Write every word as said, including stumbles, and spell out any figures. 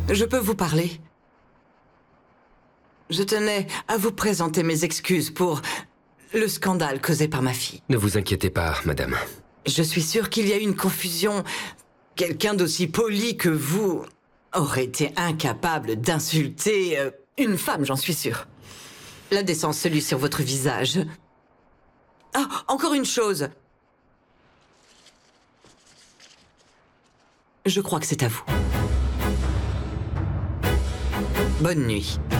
Je peux vous parler? Je tenais à vous présenter mes excuses pour le scandale causé par ma fille. Ne vous inquiétez pas, madame. Je suis sûre qu'il y a eu une confusion. Quelqu'un d'aussi poli que vous aurait été incapable d'insulter euh, une femme, j'en suis sûre. La décence se lit sur votre visage. Ah, encore une chose. Je crois que c'est à vous. Bonne nuit.